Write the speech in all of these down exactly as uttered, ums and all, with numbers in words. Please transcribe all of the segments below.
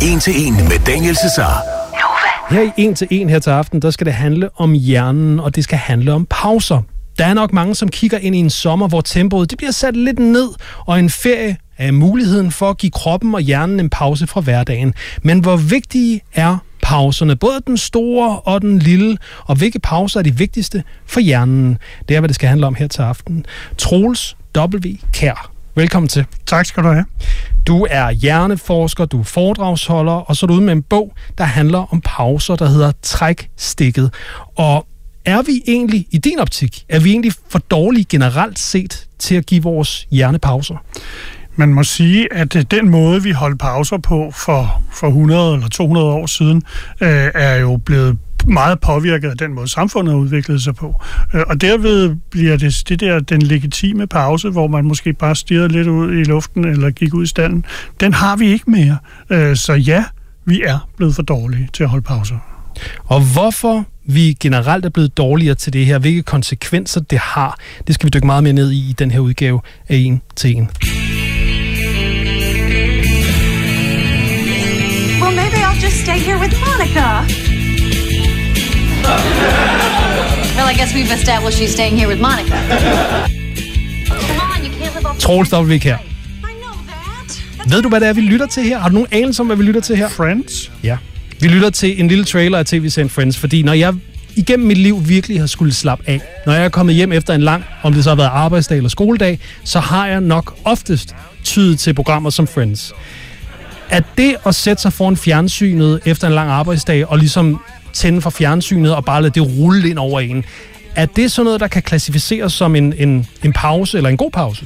en til en med Daniel Cesar. Her i en til en her til aften, der skal det handle om hjernen, og det skal handle om pauser. Der er nok mange, som kigger ind i en sommer, hvor tempoet det bliver sat lidt ned, og en ferie er muligheden for at give kroppen og hjernen en pause fra hverdagen. Men hvor vigtige er pauserne? Både den store og den lille, og hvilke pauser er de vigtigste for hjernen? Det er, hvad det skal handle om her til aften. Troels W. Kjær, velkommen til. Tak skal du have. Du er hjerneforsker, du er foredragsholder, og så er du ude med en bog, der handler om pauser, der hedder Træk stikket. Og er vi egentlig, i din optik, er vi egentlig for dårlige generelt set til at give vores hjernepauser? Man må sige, at den måde, vi holdt pauser på for, for hundrede eller to hundrede år siden, øh, er jo blevet meget påvirket af den måde, samfundet har udviklet sig på. Og derved bliver det, det der, den legitime pause, hvor man måske bare stirrede lidt ud i luften eller gik ud i stallen, den har vi ikke mere. Så ja, vi er blevet for dårlige til at holde pauser. Og hvorfor vi generelt er blevet dårligere til det her, hvilke konsekvenser det har, det skal vi dykke meget mere ned i i den her udgave af en til en. Well, maybe I'll just stay here with Monica. Well, I guess we've established she's staying here with Monica. Come on, you can't live off. Troels W. Kjær. Ved du, hvad det er, vi lytter til her? Har du nogen anelse om, hvad vi lytter til her? Friends? Ja. Vi lytter til en lille trailer af tv-serien Friends, fordi når jeg igennem mit liv virkelig har skulle slappe af, når jeg er kommet hjem efter en lang, om det så har været arbejdsdag eller skoledag, så har jeg nok oftest tydet til programmer som Friends. At det at sætte sig foran fjernsynet efter en lang arbejdsdag og ligesom tænde for fjernsynet og bare lade det rulle ind over en, er det sådan noget, der kan klassificeres som en, en, en pause eller en god pause?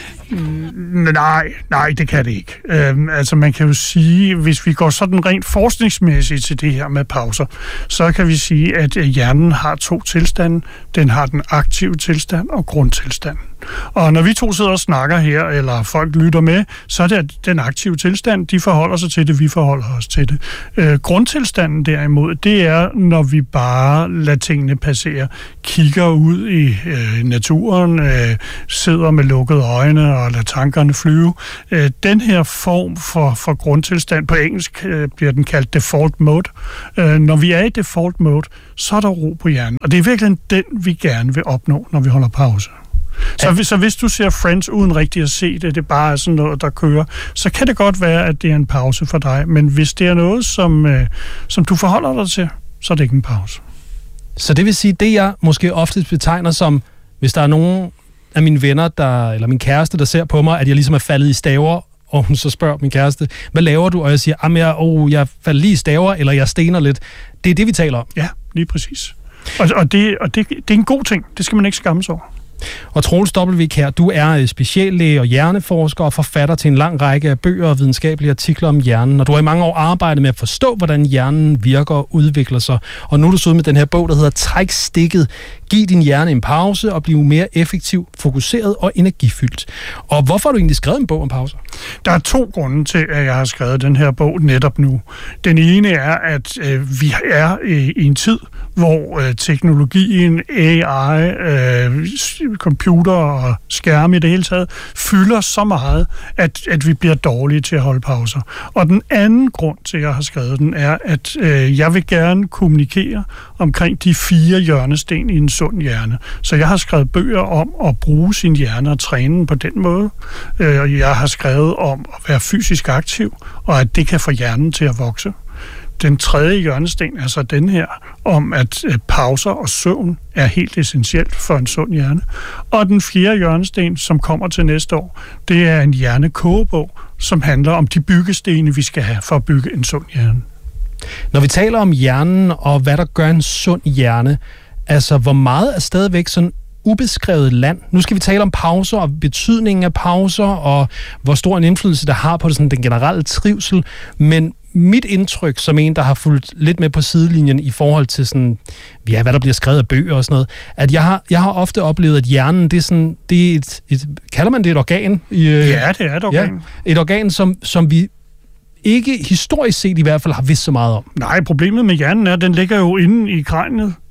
Nej, nej, det kan det ikke. Øhm, altså man kan jo sige, hvis vi går sådan rent forskningsmæssigt til det her med pauser, så kan vi sige, at hjernen har to tilstande. Den har den aktive tilstand og grundtilstand. Og når vi to sidder og snakker her, eller folk lytter med, så er det den aktive tilstand, de forholder sig til det, vi forholder os til det. Øh, grundtilstanden derimod, det er, når vi bare lader tingene passere, kigger ud i øh, naturen, øh, sidder med lukkede øjne og lader tankerne flyve. Øh, den her form for, for grundtilstand, på engelsk øh, bliver den kaldt default mode. Øh, når vi er i default mode, så er der ro på hjernen. Og det er virkelig den, vi gerne vil opnå, når vi holder pause. Så, så hvis du ser Friends uden rigtig at se det, det bare er sådan noget, der kører, så kan det godt være, at det er en pause for dig. Men hvis det er noget, som, øh, som du forholder dig til, så er det ikke en pause. Så det vil sige, det jeg måske oftest betegner som, hvis der er nogen af mine venner, der, eller min kæreste, der ser på mig, at jeg ligesom er faldet i staver, og hun så spørger min kæreste, hvad laver du? Og jeg siger, at jeg, oh, jeg falder lige i staver, eller jeg stener lidt. Det er det, vi taler om. Ja, lige præcis. Og, og, det, og det, det er en god ting. Det skal man ikke skamme sig over. Og Troels W. Kjær, du er speciallæge og hjerneforsker og forfatter til en lang række af bøger og videnskabelige artikler om hjernen. Og du har i mange år arbejdet med at forstå, hvordan hjernen virker og udvikler sig. Og nu er du så ud med den her bog, der hedder Træk stikket. Giv din hjerne en pause og bliv mere effektiv, fokuseret og energifyldt. Og hvorfor har du egentlig skrevet en bog om pauser? Der er to grunde til, at jeg har skrevet den her bog netop nu. Den ene er, at øh, vi er øh, i en tid, hvor øh, teknologien, A I, øh, computer og skærme i det hele taget, fylder så meget, at, at vi bliver dårlige til at holde pauser. Og den anden grund til, at jeg har skrevet den, er, at øh, jeg vil gerne kommunikere omkring de fire hjørnesten i en sund hjerne. Så jeg har skrevet bøger om at bruge sin hjerne og træne den på den måde. Øh, jeg har skrevet om at være fysisk aktiv, og at det kan få hjernen til at vokse. Den tredje hjørnesten er så den her, om at pauser og søvn er helt essentielt for en sund hjerne. Og den fjerde hjørnesten, som kommer til næste år, det er en hjernekogebog, som handler om de byggestene, vi skal have for at bygge en sund hjerne. Når vi taler om hjernen og hvad der gør en sund hjerne, altså hvor meget er stadigvæk sådan ubeskrevet land? Nu skal vi tale om pauser og betydningen af pauser og hvor stor en indflydelse der har på det, sådan, den generelle trivsel, men mit indtryk som en, der har fulgt lidt med på sidelinjen i forhold til sådan, ja, hvad der bliver skrevet af bøger og sådan noget, at jeg har, jeg har ofte oplevet, at hjernen, det er sådan, det er et, et kalder man det et organ? I, øh, ja, det er et organ. Ja, et organ, som, som vi ikke historisk set i hvert fald har vidst så meget om. Nej, problemet med hjernen er, at den ligger jo inde i kraniet,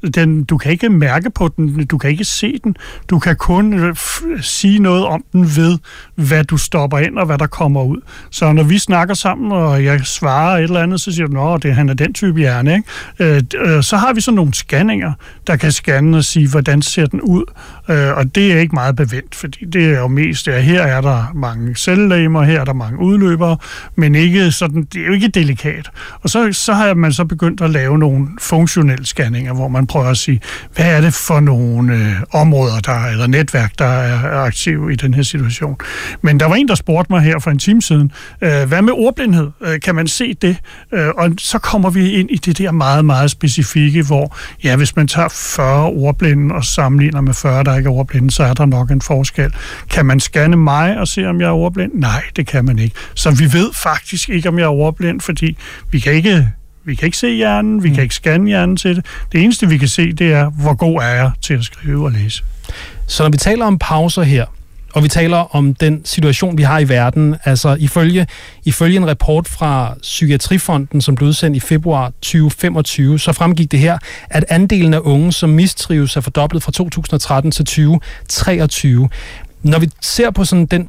Den, du kan ikke mærke på den, du kan ikke se den. Du kan kun f- sige noget om den ved, hvad du stopper ind og hvad der kommer ud. Så når vi snakker sammen, og jeg svarer et eller andet, så siger du, nå, det, han er den type hjerne, ikke? Øh, så har vi så nogle scanninger, der kan scanne og sige, hvordan ser den ud. Øh, og det er ikke meget bevendt, fordi det er jo mest, ja, her er der mange cellelemmer, her er der mange udløbere, men ikke sådan, det er jo ikke delikat. Og så, så har man så begyndt at lave nogle funktionelle scanninger, hvor man prøver at sige, hvad er det for nogle øh, områder, der er, eller netværk, der er, er aktive i den her situation. Men der var en, der spurgte mig her for en time siden, øh, hvad med ordblindhed? Øh, kan man se det? Øh, og så kommer vi ind i det der meget, meget specifikke, hvor, ja, hvis man tager fyrre ordblinde og sammenligner med fyrre, der ikke er ordblinde, så er der nok en forskel. Kan man scanne mig og se, om jeg er ordblind? Nej, det kan man ikke. Så vi ved faktisk ikke, om jeg er ordblind, fordi vi kan ikke Vi kan ikke se hjernen, vi kan ikke scanne hjernen til det. Det eneste, vi kan se, det er, hvor god er jeg til at skrive og læse. Så når vi taler om pauser her, og vi taler om den situation, vi har i verden, altså ifølge, ifølge en rapport fra Psykiatrifonden, som blev udsendt i februar tyve femogtyve, så fremgik det her, at andelen af unge, som mistrives, er fordoblet fra to tusind og tretten til tyve treogtyve. Når vi ser på sådan den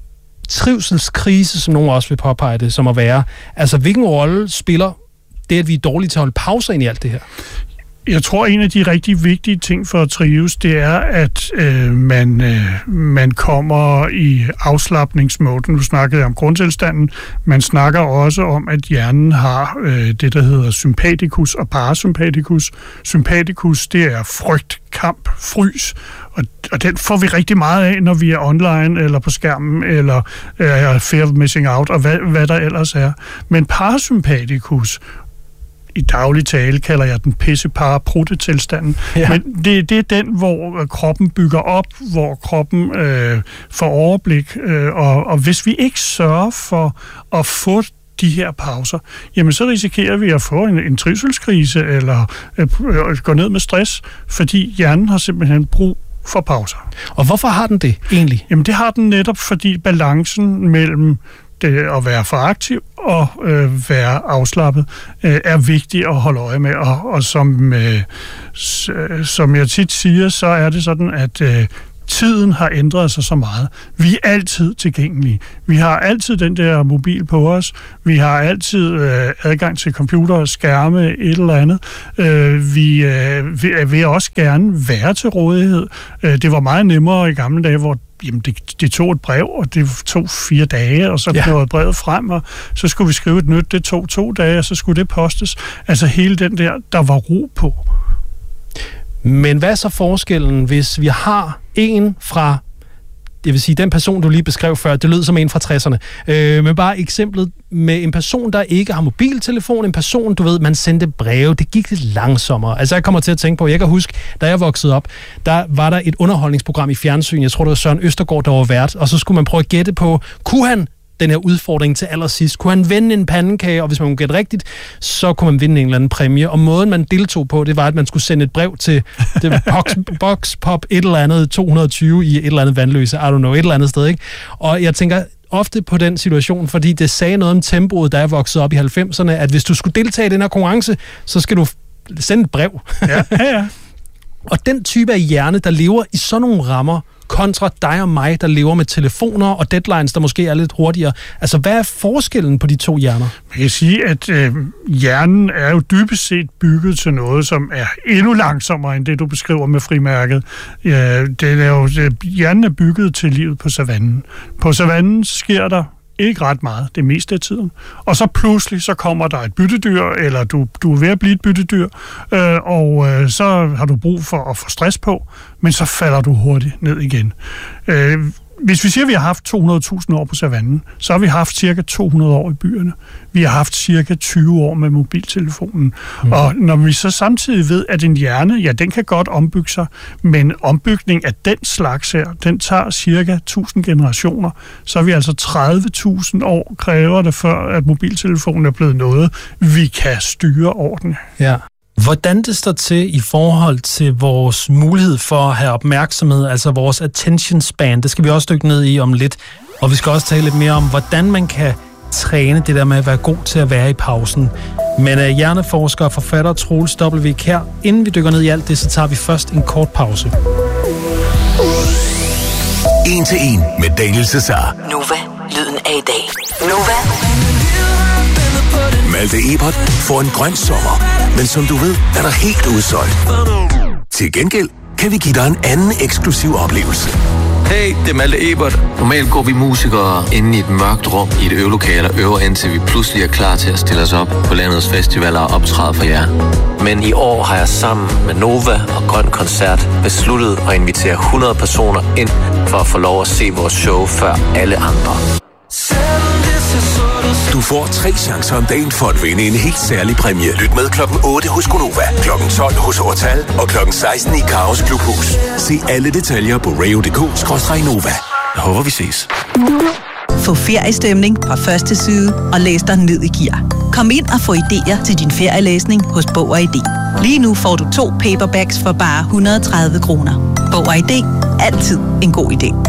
trivselskrise, som nogen også vil påpege det, som at være, altså hvilken rolle spiller det, at vi er dårlige til at holde pauser ind i alt det her? Jeg tror, en af de rigtig vigtige ting for at trives, det er, at øh, man, øh, man kommer i afslapningsmoden. Nu snakkede jeg om grundtilstanden. Man snakker også om, at hjernen har øh, det, der hedder sympaticus og parasympaticus. Sympaticus, det er frygt, kamp, frys, og, og den får vi rigtig meget af, når vi er online eller på skærmen, eller øh, fear of missing out, og hvad, hvad der ellers er. Men parasympaticus, i daglig tale kalder jeg den pisse-para-prutte-tilstanden. Ja. Men det, det er den, hvor kroppen bygger op, hvor kroppen øh, får overblik. Øh, og, og hvis vi ikke sørger for at få de her pauser, jamen så risikerer vi at få en, en trivselskrise eller øh, gå ned med stress, fordi hjernen har simpelthen brug for pauser. Og hvorfor har den det egentlig? Jamen det har den netop, fordi balancen mellem det at være for aktiv og øh, være afslappet øh, er vigtigt at holde øje med. Og, og som, øh, s, som jeg tit siger, så er det sådan, at øh, tiden har ændret sig så meget. Vi er altid tilgængelige. Vi har altid den der mobil på os. Vi har altid øh, adgang til computer og skærme, et eller andet. Øh, vi øh, vil også gerne være til rådighed. Øh, det var meget nemmere i gamle dage, hvor jamen det, det tog et brev, og det tog fire dage, og så ja. nåede brevet frem, og så skulle vi skrive et nyt, det tog to dage, og så skulle det postes. Altså hele den der, der var ro på. Men hvad er så forskellen, hvis vi har en fra, det vil sige den person, du lige beskrev før, det lød som en fra tresserne, øh, men bare eksemplet med en person, der ikke har mobiltelefon, en person, du ved, man sendte breve, det gik lidt langsommere. Altså jeg kommer til at tænke på, jeg kan huske, da jeg voksede op, der var der et underholdningsprogram i fjernsyn, jeg tror det var Søren Østergaard, der var vært, og så skulle man prøve at gætte på, kunne han den her udfordring til allersidst. Kunne han vinde en pandekage, og hvis man kunne gætte rigtigt, så kunne man vinde en eller anden præmie. Og måden, man deltog på, det var, at man skulle sende et brev til det box, box pop et eller andet to hundrede og tyve i et eller andet vandløse, I don't know, et eller andet sted, ikke? Og jeg tænker ofte på den situation, fordi det sagde noget om tempoet, da jeg voksede op i halvfemserne, at hvis du skulle deltage i den her konkurrence, så skal du sende et brev. Ja, ja, ja. Og den type af hjerne, der lever i sådan nogle rammer, kontra dig og mig, der lever med telefoner og deadlines, der måske er lidt hurtigere. Altså, hvad er forskellen på de to hjerner? Man kan sige, at øh, hjernen er jo dybest set bygget til noget, som er endnu langsommere end det, du beskriver med frimærket. Ja, det er jo, det, hjernen er bygget til livet på savannen. På savannen sker der ikke ret meget, det meste af tiden. Og så pludselig, så kommer der et byttedyr, eller du, du er ved at blive et byttedyr, øh, og øh, så har du brug for at få stress på, men så falder du hurtigt ned igen. Øh, hvis vi siger, at vi har haft to hundrede tusind år på savannen, så har vi haft cirka to hundrede år i byerne. Vi har haft cirka tyve år med mobiltelefonen. Mm. Og når vi så samtidig ved, at en hjerne, ja, den kan godt ombygge sig, men ombygning af den slags her, den tager cirka tusind generationer. Så er vi altså tredive tusind år kræver det, før at mobiltelefonen er blevet noget, vi kan styre ordentligt. Ja. Hvordan det står til i forhold til vores mulighed for at have opmærksomhed, altså vores attention span, det skal vi også dykke ned i om lidt. Og vi skal også tale lidt mere om, hvordan man kan træne det der med at være god til at være i pausen. Men uh, hjerneforsker og forfatter Troels W. Kjær, inden vi dykker ned i alt det, så tager vi først en kort pause. En til en med Daniel Cesar. Nova, lyden af i dag. Nova. Malte Ebert får en grøn sommer, men som du ved, er der helt udsolgt. Til gengæld kan vi give dig en anden eksklusiv oplevelse. Hey, det er Malte Ebert. Normalt går vi musikere inde i et mørkt rum i et øvelokale og øver indtil vi pludselig er klar til at stille os op på landets festivaler og optræde for jer. Men i år har jeg sammen med Nova og Grøn Koncert besluttet at invitere hundrede personer ind for at få lov at se vores show før alle andre. Du får tre chancer om dagen for at vinde en helt særlig præmie. Lyt med klokken otte hos Gonova, klokken tolv hos Ortal og klokken seksten i Kaos Klubhus. Se alle detaljer på radio punktum d k skråstreg nova. Jeg håber, vi ses. Få feriestemning fra første side og læs dig ned i gear. Kom ind og få idéer til din ferielæsning hos Bog og I D. Lige nu får du to paperbacks for bare et hundrede og tredive kroner. Bog og I D. Altid en god idé.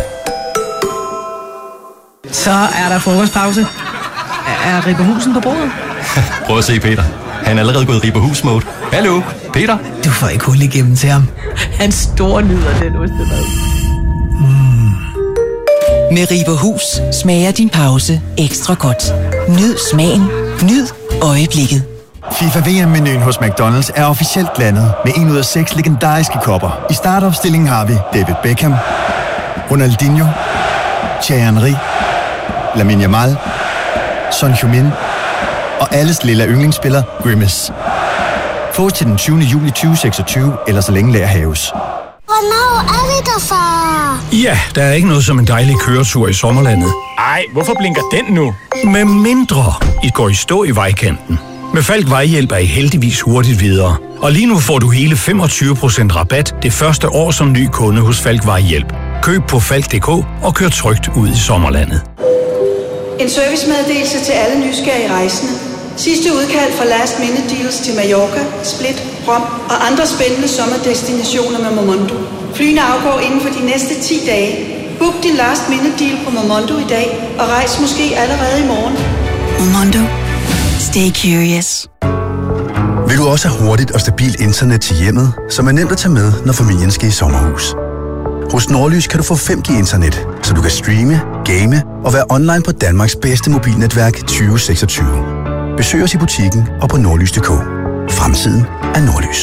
Så er der frokostpause. Er Ribberhusen på bordet? Prøv at se Peter. Han er allerede gået i Ribberhus-mode. Hallo, Peter? Du får ikke hul igennem til ham. Han står nyder den ostemad. Mm. Med Ribberhus smager din pause ekstra godt. Nyd smagen. Nyd øjeblikket. FIFA V M-menuen hos McDonald's er officielt landet med en ud af seks legendariske kopper. I startopstillingen har vi David Beckham, Ronaldinho, Thierry Henry, Lamine Yamal, Son Heung-min og alles lille yndlingsspiller Grimace. Få til den tyvende juli tyve seksogtyve, eller så længe lager haves. Hvornår er vi der, far? Ja, der er ikke noget som en dejlig køretur i sommerlandet. Ej, hvorfor blinker den nu? Med mindre I går i stå i vejkanten. Med Falk Vejhjælp er I heldigvis hurtigt videre. Og lige nu får du hele femogtyve procent rabat det første år som ny kunde hos Falk Vejhjælp. Køb på falk punktum d k og kør trygt ud i sommerlandet. En servicemeddelelse til alle nysgerrige rejsende. Sidste udkald fra Last Minute Deals til Mallorca, Split, Rom og andre spændende sommerdestinationer med Momondo. Flyene afgår inden for de næste ti dage. Book din Last Minute Deal på Momondo i dag og rejs måske allerede i morgen. Momondo. Stay curious. Vil du også have hurtigt og stabilt internet til hjemmet, som er nemt at tage med, når familien skal i sommerhus? Hos Nordlys kan du få fem G internet, så du kan streame, game og være online på Danmarks bedste mobilnetværk tyve seksogtyve. Besøg os i butikken og på nordlys punktum d k. Fremtiden er Nordlys.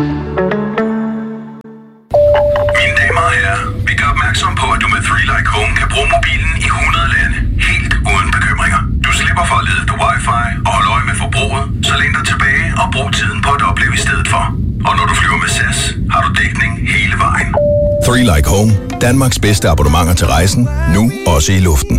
Mine damer og herrer, vi gør opmærksom på, at du med three like Home kan bruge mobilen i hundrede lande, helt uden bekymringer. Du slipper for at lede efter wifi og holde øje med forbruget, så læn dig tilbage og brug tiden på at opleve i stedet for. Og når du flyver med S A S, har du dækning hele vejen. three like Home. Danmarks bedste abonnementer til rejsen. Nu også i luften.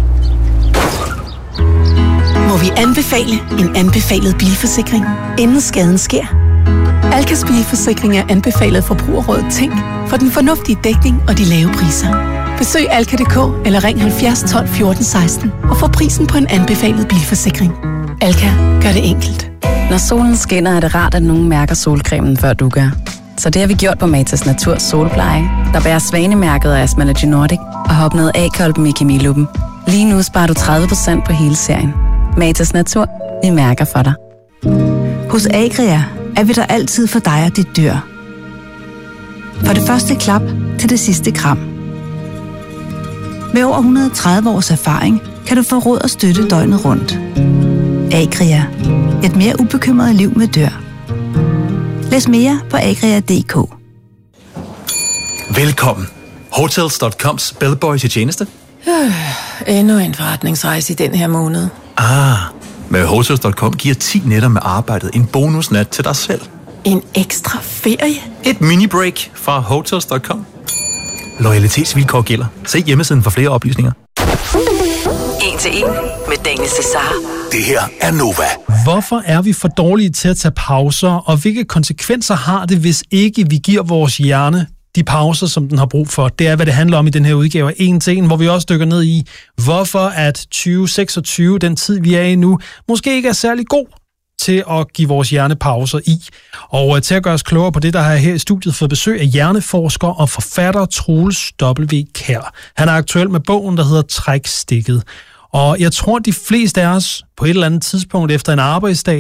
Må vi anbefale en anbefalet bilforsikring, inden skaden sker? Alkas bilforsikring er anbefalet Forbrugerrådet Tænk for den fornuftige dækning og de lave priser. Besøg alka punktum d k eller ring halvfjerds tolv fjorten seksten og få prisen på en anbefalet bilforsikring. Alka gør det enkelt. Når solen skinner, er det rart, at nogen mærker solcremen, før du gør. Så det har vi gjort på Matas Natur Solpleje, der bærer svanemærket af Asmalogy Nordic og har opnået A-kolben i Kemiluppen. Lige nu sparer du tredive procent på hele serien. Matas Natur, vi mærker for dig. Hos Agria er vi der altid for dig og dit dyr. Fra det første klap til det sidste kram. Med over et hundrede og tredive års erfaring kan du få råd og støtte døgnet rundt. Agria. Et mere ubekymret liv med dyr. Læs mere på agria punktum d k. Velkommen. Hotels punktum coms bellboys i tjeneste. Øh, endnu en forretningsrejse i den her måned. Ah, med Hotels punktum com giver ti nætter med arbejdet en bonusnat til dig selv. En ekstra ferie? Et mini-break fra Hotels punktum com. Loyalitetsvilkår gælder. Se hjemmesiden for flere oplysninger. En til en med Daniel Cesar. Det her er Nova. Hvorfor er vi for dårlige til at tage pauser, og hvilke konsekvenser har det, hvis ikke vi giver vores hjerne de pauser, som den har brug for? Det er, hvad det handler om i den her udgave af En til En, hvor vi også dykker ned i, hvorfor at tyve seksogtyve, den tid vi er i nu, måske ikke er særlig god til at give vores hjerne pauser i. Og til at gøre os klogere på det, der har her i studiet fået besøg af hjerneforsker og forfatter Troels W. Kjær. Han er aktuel med bogen, der hedder Træk stikket. Og jeg tror, de fleste af os på et eller andet tidspunkt efter en arbejdsdag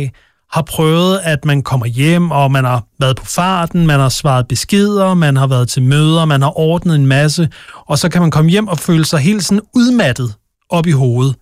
har prøvet, at man kommer hjem, og man har været på farten, man har svaret beskeder, man har været til møder, man har ordnet en masse, og så kan man komme hjem og føle sig helt sådan udmattet op i hovedet.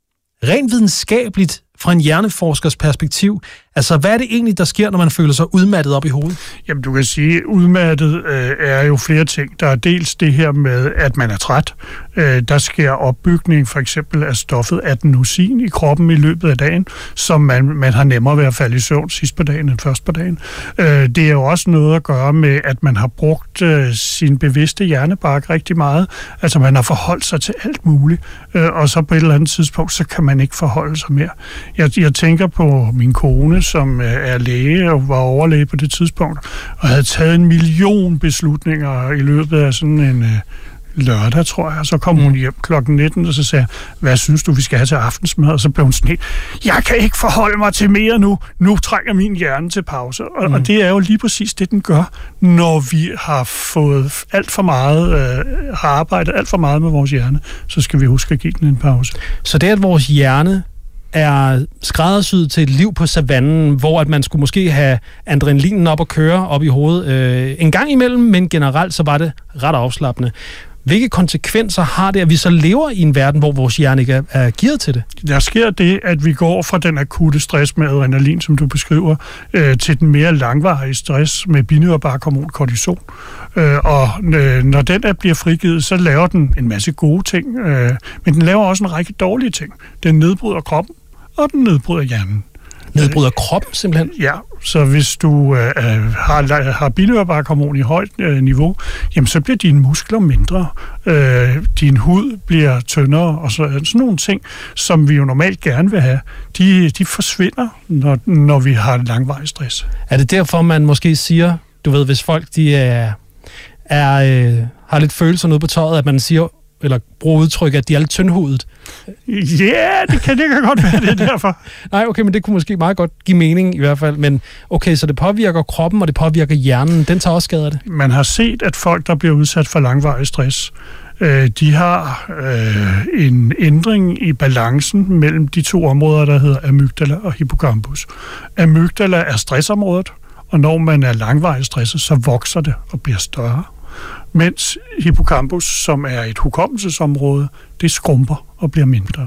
Rent videnskabeligt, fra en hjerneforskers perspektiv, altså hvad er det egentlig, der sker, når man føler sig udmattet op i hovedet? Jamen du kan sige, udmattet øh, er jo flere ting. Der er dels det her med, at man er træt. Øh, der sker opbygning for eksempel af stoffet adenosin i kroppen i løbet af dagen, som man, man har nemmere ved at falde i søvn sidst på dagen end først på dagen. Øh, det er jo også noget at gøre med, at man har brugt øh, sin bevidste hjernebark rigtig meget. Altså man har forholdt sig til alt muligt, øh, og så på et eller andet tidspunkt, så kan man ikke forholde sig mere. Jeg, jeg tænker på min kone, som er læge og var overlæge på det tidspunkt, og havde taget en million beslutninger i løbet af sådan en øh, lørdag, tror jeg. Så kom hun hjem klokken nitten, og så sagde jeg, hvad synes du, vi skal have til aftensmad? Og så blev hun sådan helt, jeg kan ikke forholde mig til mere nu. Nu trænger min hjerne til pause. Og, mm. og det er jo lige præcis det, den gør, når vi har fået alt for meget, øh, har arbejdet alt for meget med vores hjerne, så skal vi huske at give den en pause. Så det, at vores hjerne er skræddersyet til et liv på savannen, hvor at man skulle måske have adrenalinen op og køre op i hovedet øh, en gang imellem, men generelt så var det ret afslappende. Hvilke konsekvenser har det, at vi så lever i en verden, hvor vores hjerne ikke er, er gearet til det? Der sker det, at vi går fra den akutte stress med adrenalin, som du beskriver, øh, til den mere langvarige stress med binyrbark hormon kortison. Øh, og øh, når den er bliver frigivet, så laver den en masse gode ting, øh, men den laver også en række dårlige ting. Den nedbryder kroppen, og den nedbryder hjernen. Nedbryder kroppen simpelthen? Ja, så hvis du øh, har, har binyrbarkhormon i højt øh, niveau, jamen så bliver dine muskler mindre, øh, din hud bliver tyndere, og så, sådan nogle ting, som vi jo normalt gerne vil have, de, de forsvinder, når, når vi har langvarig stress. Er det derfor, man måske siger, du ved, hvis folk de er, er, øh, har lidt følelser nede på tøjet, at man siger, eller bruger udtryk, at de er lidt tyndhudet? Ja, yeah, det kan det kan godt være, det er derfor. Nej, okay, men det kunne måske meget godt give mening i hvert fald. Men okay, så det påvirker kroppen, og det påvirker hjernen. Den tager også skade af det. Man har set, at folk, der bliver udsat for langvarig stress, øh, de har øh, en ændring i balancen mellem de to områder, der hedder amygdala og hippocampus. Amygdala er stressområdet, og når man er langvarig stresset, så vokser det og bliver større. Mens hippocampus, som er et hukommelsesområde, det skrumper og bliver mindre.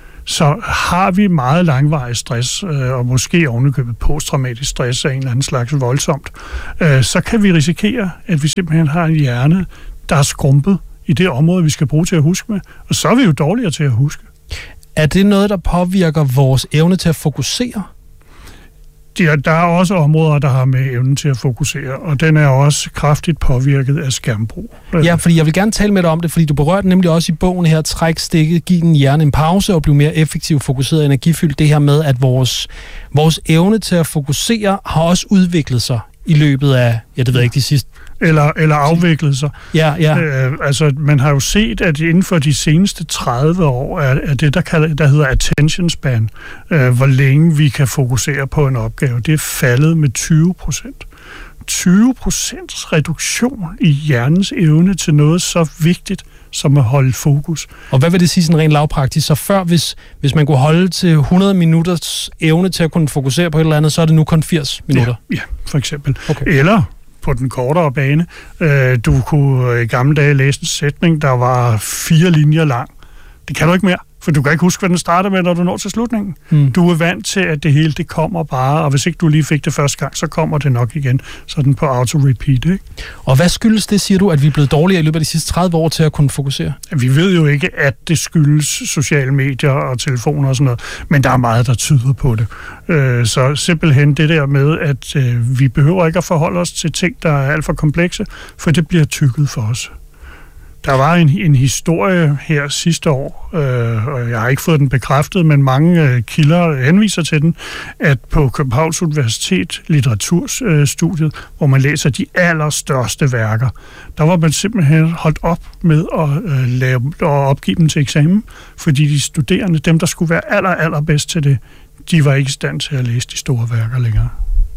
Så har vi meget langvarig stress, øh, og måske ovenikøbet posttraumatisk stress af en eller anden slags voldsomt, øh, så kan vi risikere, at vi simpelthen har en hjerne, der er skrumpet i det område, vi skal bruge til at huske med, og så er vi jo dårligere til at huske. Er det noget, der påvirker vores evne til at fokusere? Der, der er også områder, der har med evnen til at fokusere, og den er også kraftigt påvirket af skærmbrug. Ja, fordi jeg vil gerne tale med dig om det, fordi du berørte nemlig også i bogen her, træk stikket, giv den hjerne en pause og blive mere effektiv, fokuseret og energifyldt. Det her med, at vores, vores evne til at fokusere har også udviklet sig i løbet af, ja, det ved jeg ikke, de sidste... Eller, eller afviklet sig. Ja, ja. Øh, altså, man har jo set, at inden for de seneste tredive år er, er det, der, kalder, der hedder attention span, øh, hvor længe vi kan fokusere på en opgave, det er faldet med tyve procent. tyve procent reduktion i hjernens evne til noget så vigtigt som at holde fokus. Og hvad vil det sige sådan rent lavpraktisk? Så før, hvis, hvis man kunne holde til hundrede minutters evne til at kunne fokusere på et eller andet, så er det nu kun firs minutter? Ja, ja for eksempel. Okay. Eller på den kortere bane. Øh, du kunne i gamle dage læse en sætning, der var fire linjer lang. Det kan du ikke mere, for du kan ikke huske, hvad den starter med, når du når til slutningen. Mm. Du er vant til, at det hele det kommer bare, og hvis ikke du lige fik det første gang, så kommer det nok igen. Sådan på auto-repeat, ikke? Og hvad skyldes det, siger du, at vi er blevet dårligere i løbet af de sidste tredive år til at kunne fokusere? Vi ved jo ikke, at det skyldes sociale medier og telefoner og sådan noget, men der er meget, der tyder på det. Så simpelthen det der med, at vi behøver ikke at forholde os til ting, der er alt for komplekse, for det bliver tykket for os. Der var en, en historie her sidste år, øh, og jeg har ikke fået den bekræftet, men mange øh, kilder henviser til den, at på Københavns Universitet litteraturstudiet, hvor man læser de allerstørste værker, der var man simpelthen holdt op med at, øh, lave, at opgive dem til eksamen, fordi de studerende, dem der skulle være aller, allerbedst til det, de var ikke i stand til at læse de store værker længere.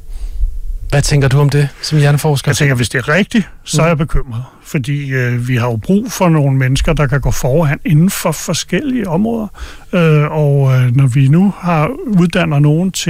Hvad tænker du om det som hjerneforsker? Jeg tænker, hvis det er rigtigt, så er jeg bekymret. Fordi øh, vi har jo brug for nogle mennesker, der kan gå foran inden for forskellige områder. Øh, og øh, når vi nu har uddanner nogen til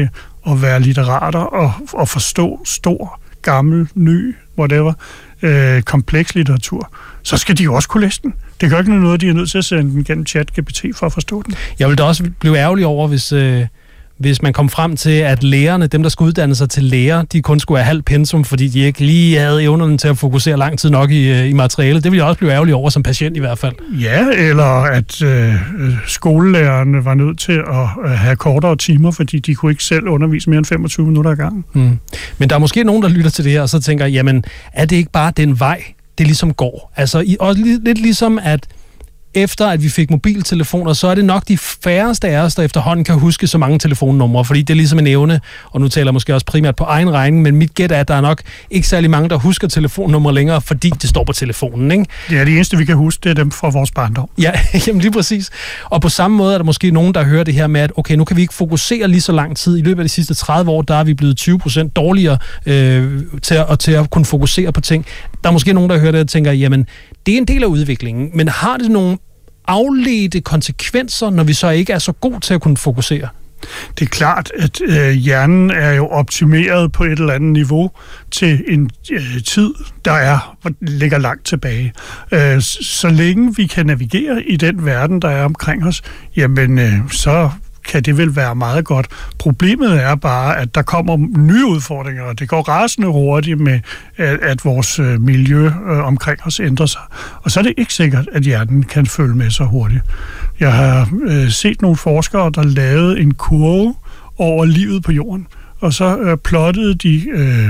at være litterater og, og forstå stor, gammel, ny, whatever, øh, kompleks litteratur, så skal de jo også kunne læse den. Det gør ikke noget, at de er nødt til at sende den gennem ChatGPT for at forstå den. Jeg vil da også blive ærgerlig over, hvis, øh, hvis man kom frem til, at lærerne, dem der skulle uddanne sig til lærer, de kun skulle have halv pensum, fordi de ikke lige havde evnerne til at fokusere lang tid nok i, i materialet. Det vil jeg også blive ærgerlig over som patient i hvert fald. Ja, eller at øh, skolelærerne var nødt til at have kortere timer, fordi de kunne ikke selv undervise mere end femogtyve minutter ad gangen. Mm. Men der er måske nogen, der lytter til det her, og så tænker, jamen, er det ikke bare den vej, det ligesom går? Altså, også lidt ligesom, at efter at vi fik mobiltelefoner, så er det nok de færreste af os, der efterhånden kan huske så mange telefonnumre, fordi det er ligesom en evne, og nu taler jeg måske også primært på egen regning, men mit gæt er, at der er nok ikke særlig mange, der husker telefonnumre længere, fordi det står på telefonen, ikke? Ja, det eneste, vi kan huske, det er dem fra vores barndom. Ja, jamen lige præcis. Og på samme måde er der måske nogen, der hører det her med, at okay, nu kan vi ikke fokusere lige så lang tid. I løbet af de sidste tredive år, der er vi blevet tyve procent dårligere øh, til, at, til at kunne fokusere på ting. Der er måske nogen, der hører det og tænker, jamen, det er en del af udviklingen, men har det nogle afledte konsekvenser, når vi så ikke er så gode til at kunne fokusere? Det er klart, at øh, hjernen er jo optimeret på et eller andet niveau til en øh, tid, der er ligger langt tilbage. Øh, så længe vi kan navigere i den verden, der er omkring os, jamen øh, så kan det vel være meget godt. Problemet er bare, at der kommer nye udfordringer, og det går rasende hurtigt med, at, at vores miljø øh, omkring os ændrer sig. Og så er det ikke sikkert, at hjernen kan følge med så hurtigt. Jeg har øh, set nogle forskere, der lavede en kurve over livet på jorden, og så øh, plottede de øh,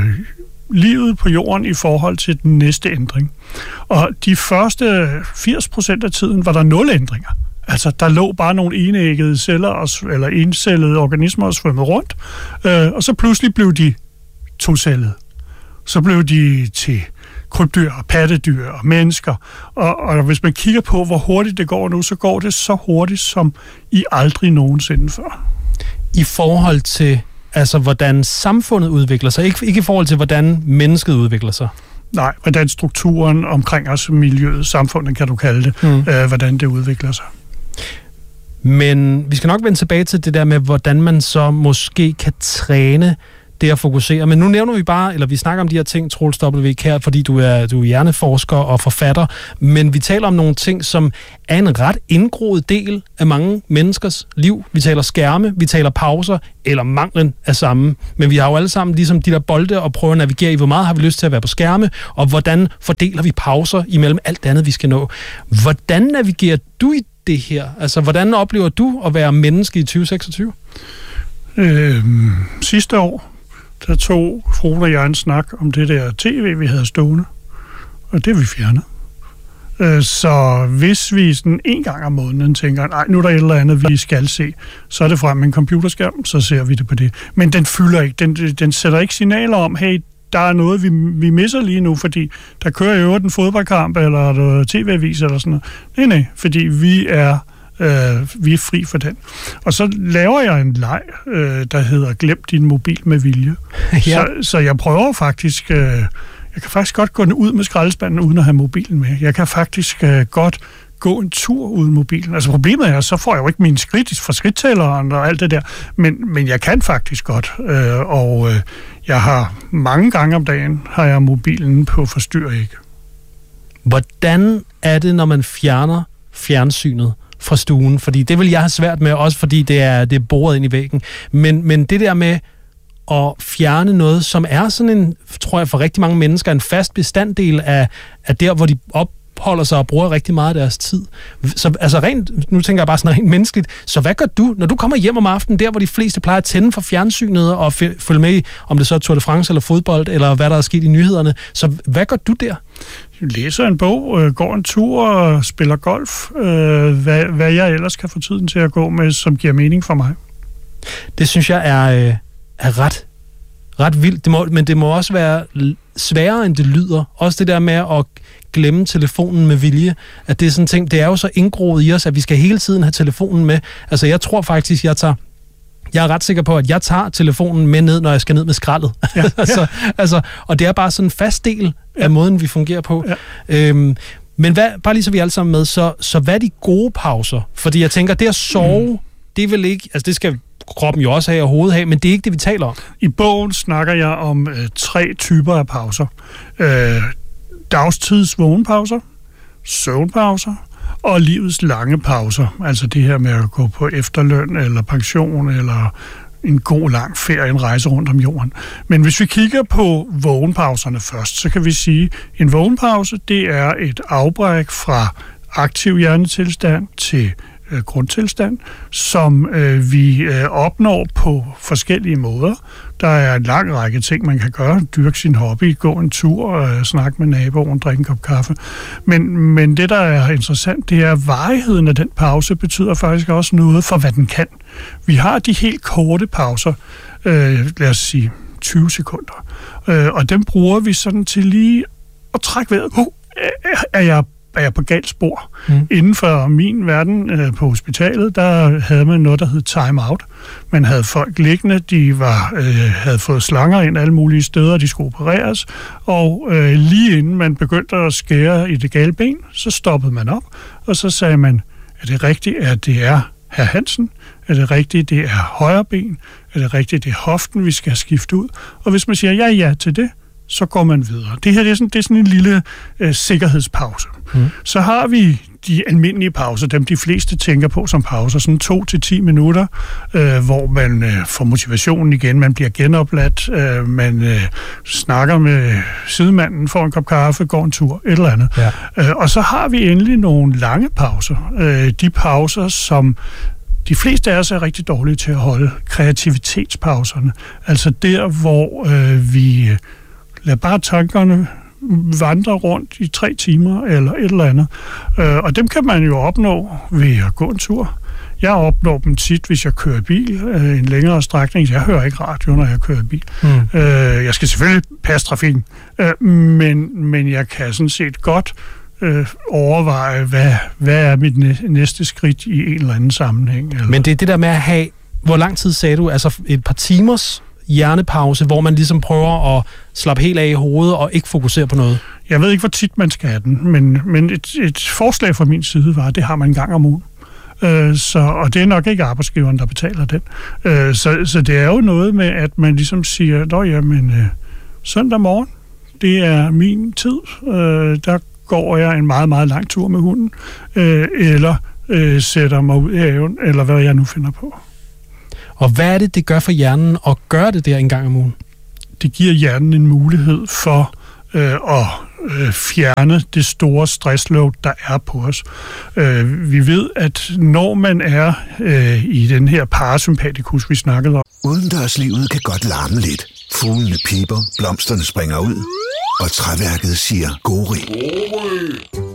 livet på jorden i forhold til den næste ændring. Og de første firs procent af tiden var der nul ændringer. Altså, der lå bare nogle enæggede celler, og, eller encellede organismer og svømmede rundt, øh, og så pludselig blev de tocellede. Så blev de til krybdyr, pattedyr og mennesker. Og, og hvis man kigger på, hvor hurtigt det går nu, så går det så hurtigt, som i aldrig nogensinde før. I forhold til, altså, hvordan samfundet udvikler sig, ikke, ikke i forhold til, hvordan mennesket udvikler sig? Nej, hvordan strukturen omkring os, miljøet, samfundet kan du kalde det, mm. øh, hvordan det udvikler sig. Men vi skal nok vende tilbage til det der med, hvordan man så måske kan træne det at fokusere. Men nu nævner vi bare, eller vi snakker om de her ting, Troels W. Kjær, fordi du er, du er hjerneforsker og forfatter, men vi taler om nogle ting, som er en ret indgroet del af mange menneskers liv. Vi taler skærme, vi taler pauser, eller manglen af samme. Men vi har jo alle sammen ligesom de der bolde og prøver at navigere i, hvor meget har vi lyst til at være på skærme, og hvordan fordeler vi pauser imellem alt det andet, vi skal nå. Hvordan navigerer du i det her? Altså, hvordan oplever du at være menneske i tyve seksogtyve? Øhm, sidste år, der tog Frode og jeg en snak om det der tv, vi havde stående, og det har vi fjernet. Øh, så hvis vi sådan en gang om måneden tænker, nej, nu er der et eller andet, vi skal se, så er det frem med en computerskærm, så ser vi det på det. Men den fylder ikke, den, den sætter ikke signaler om, hey, der er noget, vi, vi misser lige nu, fordi der kører jo en fodboldkamp, eller der tv-avis, eller sådan noget. Nej, nej, fordi vi er, øh, vi er fri for den. Og så laver jeg en leg, øh, der hedder Glem din mobil med vilje. Ja. Så, så jeg prøver faktisk, øh, jeg kan faktisk godt gå ud med skraldespanden, uden at have mobilen med. Jeg kan faktisk øh, godt gå en tur uden mobilen. Altså problemet er, så får jeg jo ikke mine skridt fra skridttælleren og alt det der, men, men jeg kan faktisk godt, øh, og øh, jeg har mange gange om dagen, har jeg mobilen på forstyr ikke. Hvordan er det, når man fjerner fjernsynet fra stuen? Fordi det vil jeg have svært med, også fordi det er, det er boret ind i væggen. Men, men det der med at fjerne noget, som er sådan en, tror jeg for rigtig mange mennesker, en fast bestanddel af, af der, hvor de op holder sig og bruger rigtig meget af deres tid. Så altså rent, nu tænker jeg bare sådan rent menneskeligt, så hvad gør du, når du kommer hjem om aftenen, der hvor de fleste plejer at tænde for fjernsynet og f- følge med i, om det så er Tour de France eller fodbold, eller hvad der er sket i nyhederne, så hvad gør du der? Jeg læser en bog, øh, går en tur og spiller golf, øh, hvad, hvad jeg ellers kan få tiden til at gå med, som giver mening for mig. Det synes jeg er, øh, er ret, ret vildt, det må, men det må også være sværere, end det lyder. Også det der med at glemme telefonen med vilje, at det er sådan en ting, det er jo så indgroet i os, at vi skal hele tiden have telefonen med. Altså jeg tror faktisk, jeg tager Jeg er ret sikker på, at jeg tager telefonen med ned, når jeg skal ned med skraldet. Ja, altså, ja. altså, og det er bare sådan en fast del af ja. måden, vi fungerer på. Ja. Øhm, men hvad, bare lige så vi alle sammen med, så, så hvad er de gode pauser? Fordi jeg tænker, det at sove, mm. det er vel ikke, altså det skal kroppen jo også have og hovedet have, men det er ikke det, vi taler om. I bogen snakker jeg om øh, tre typer af pauser. Øh, dagstids vågenpauser, søvnpauser og livets lange pauser. Altså det her med at gå på efterløn eller pension eller en god lang ferie, en rejse rundt om jorden. Men hvis vi kigger på vågenpauserne først, så kan vi sige, at en vågenpause, det er et afbræk fra aktiv hjernetilstand til øh, grundtilstand, som øh, vi øh, opnår på forskellige måder. Der er en lang række ting, man kan gøre. Dyrke sin hobby, gå en tur, øh, snakke med naboen, drikke en kop kaffe. Men, men det, der er interessant, det er, at varigheden af den pause betyder faktisk også noget for, hvad den kan. Vi har de helt korte pauser, øh, lad os sige tyve sekunder, øh, og dem bruger vi sådan til lige at trække vejret. Uh, er jeg er jeg på galt spor. Mm. Inden for min verden øh, på hospitalet, der havde man noget, der hed time-out. Man havde folk liggende, de var, øh, havde fået slanger ind alle mulige steder, de skulle opereres, og øh, lige inden man begyndte at skære i det gale ben, så stoppede man op, og så sagde man, er det rigtigt, at det er herr Hansen? Er det rigtigt, det er højre ben? Er det rigtigt, det er hoften, vi skal skifte ud? Og hvis man siger ja, ja til det, så går man videre. Det her det er, sådan, det er sådan en lille øh, sikkerhedspause. Mm. Så har vi de almindelige pauser, dem de fleste tænker på som pauser, sådan to til ti minutter, øh, hvor man øh, får motivationen igen, man bliver genopladt, øh, man øh, snakker med sidemanden, får en kop kaffe, går en tur, et eller andet. Ja. Øh, og så har vi endelig nogle lange pauser. Øh, de pauser, som de fleste af os er rigtig dårlige til at holde, kreativitetspauserne. Altså der, hvor øh, vi lader bare tankerne vandre rundt i tre timer eller et eller andet. Øh, og dem kan man jo opnå ved at gå en tur. Jeg opnår dem tit, hvis jeg kører bil øh, en længere strækning. Jeg hører ikke radio, når jeg kører bil. Mm. Øh, jeg skal selvfølgelig passe trafikken, øh, men, men jeg kan sådan set godt øh, overveje, hvad, hvad er mit næste skridt i en eller anden sammenhæng. Eller? Men det er det der med at have, hvor lang tid sagde du, altså et par timers hjernepause, hvor man ligesom prøver at slappe helt af i hovedet og ikke fokusere på noget? Jeg ved ikke, hvor tit man skal have den, men, men et, et forslag fra min side var, at det har man en gang om ugen. Øh, så, og det er nok ikke arbejdsgiveren, der betaler den. Øh, så, så det er jo noget med, at man ligesom siger, nå jamen, øh, søndag morgen, det er min tid. Øh, der går jeg en meget, meget lang tur med hunden, øh, eller øh, sætter mig ud i haven, eller hvad jeg nu finder på. Og hvad er det, det gør for hjernen at gøre det der en gang om ugen? Det giver hjernen en mulighed for øh, at øh, fjerne det store stressload, der er på os. Øh, vi ved, at når man er øh, i den her parasympatikus, vi snakkede om. Udendørslivet kan godt larme lidt. Fuglene piber, blomsterne springer ud, og træværket siger gori.